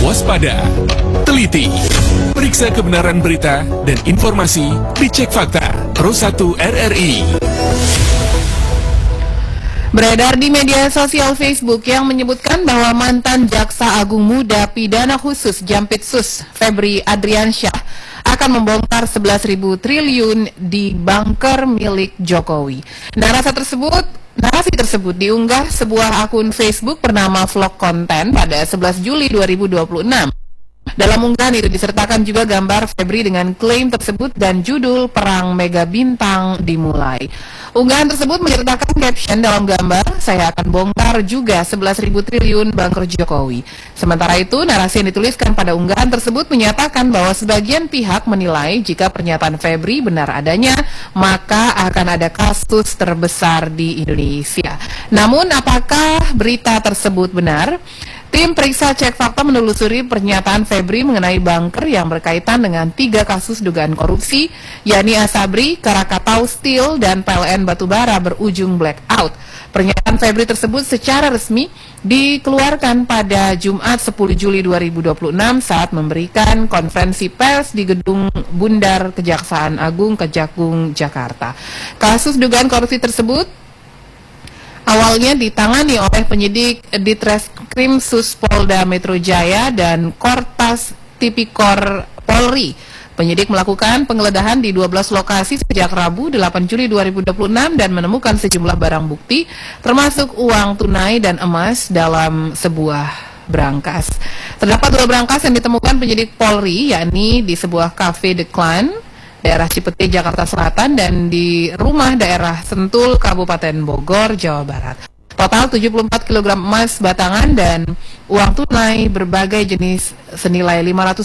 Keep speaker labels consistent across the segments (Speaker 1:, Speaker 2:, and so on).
Speaker 1: waspada, teliti, periksa kebenaran berita dan informasi, dicek fakta. Pro 1 RRI.
Speaker 2: Beredar di media sosial Facebook yang menyebutkan bahwa mantan Jaksa Agung Muda Pidana Khusus Jampitsus Febri Adriansyah akan membongkar 11.000 triliun di bunker milik Jokowi. Narasi tersebut diunggah sebuah akun Facebook bernama Vlog Konten pada 11 Juli 2026. Dalam unggahan itu disertakan juga gambar Febri dengan klaim tersebut dan judul Perang Mega Bintang dimulai. Unggahan tersebut menyertakan caption dalam gambar, "Saya akan bongkar juga 11.000 triliun bunker Jokowi." Sementara itu, narasi yang dituliskan pada unggahan tersebut menyatakan bahwa sebagian pihak menilai jika pernyataan Febri benar adanya, maka akan ada kasus terbesar di Indonesia. Namun, apakah berita tersebut benar? Tim periksa cek fakta menelusuri pernyataan Febri mengenai bunker yang berkaitan dengan 3 kasus dugaan korupsi, yakni Asabri, Krakatau Steel, dan PLN Batubara berujung blackout. Pernyataan Febri tersebut secara resmi dikeluarkan pada Jumat 10 Juli 2026 saat memberikan konferensi pers di Gedung Bundar Kejaksaan Agung Kejagung, Jakarta. Kasus dugaan korupsi tersebut awalnya ditangani oleh penyidik Ditreskrim Polda Metro Jaya dan Kortas Tipikor Polri. Penyidik melakukan penggeledahan di 12 lokasi sejak Rabu 8 Juli 2026 dan menemukan sejumlah barang bukti termasuk uang tunai dan emas dalam sebuah brankas. Terdapat 2 brankas yang ditemukan penyidik Polri, yakni di sebuah kafe The Clan, daerah Cipete, Jakarta Selatan, dan di rumah daerah Sentul, Kabupaten Bogor, Jawa Barat. Total 74 kg emas batangan dan uang tunai berbagai jenis senilai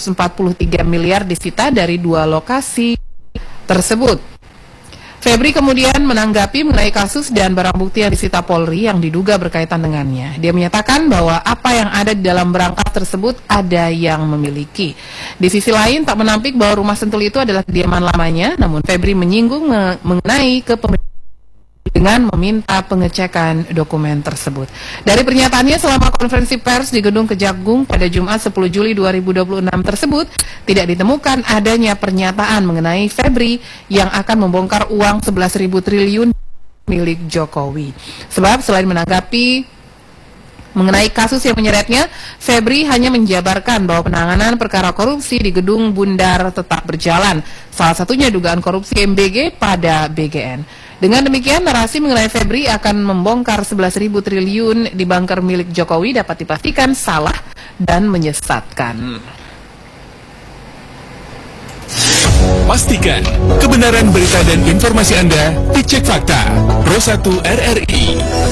Speaker 2: 543 miliar disita dari 2 lokasi tersebut. Febri kemudian menanggapi mengenai kasus dan barang bukti yang disita Polri yang diduga berkaitan dengannya. Dia menyatakan bahwa apa yang ada di dalam berangkas tersebut ada yang memiliki. Di sisi lain, tak menampik bahwa rumah Sentul itu adalah kediaman lamanya, namun Febri menyinggung mengenai kepemilikan dengan meminta pengecekan dokumen tersebut. Dari pernyataannya selama konferensi pers di Gedung Kejagung pada Jumat 10 Juli 2026 tersebut, tidak ditemukan adanya pernyataan mengenai Febri yang akan membongkar uang 11.000 triliun milik Jokowi. Sebab selain menanggapi mengenai kasus yang menyeretnya, Febri hanya menjabarkan bahwa penanganan perkara korupsi di Gedung Bundar tetap berjalan. Salah satunya dugaan korupsi MBG pada BGN. Dengan demikian, narasi mengenai Febri akan membongkar 11.000 triliun di bunker milik Jokowi dapat dipastikan salah dan menyesatkan.
Speaker 1: Pastikan kebenaran berita dan informasi Anda dicek fakta. Pro 1 RRI.